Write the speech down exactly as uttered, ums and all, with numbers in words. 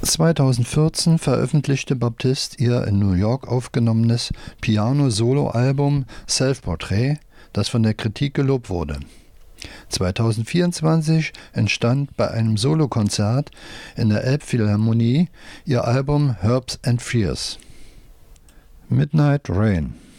zweitausendvierzehn veröffentlichte Baptiste ihr in New York aufgenommenes Piano-Solo-Album Self-Portrait, das von der Kritik gelobt wurde. zweitausendvierundzwanzig entstand bei einem Solokonzert in der Elbphilharmonie ihr Album Herbs and Fears. Midnight Rain.